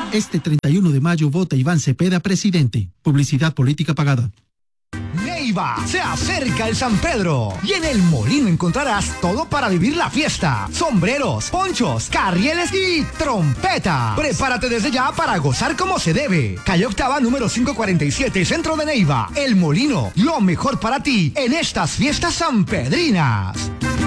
Este 31 de mayo vota Iván Cepeda presidente. Publicidad política pagada. Neiva, se acerca el San Pedro y en el Molino encontrarás todo para vivir la fiesta. Sombreros, ponchos, carrieles y trompeta. Prepárate desde ya para gozar como se debe. Calle Octava número 547, centro de Neiva. El Molino, lo mejor para ti en estas fiestas sanpedrinas.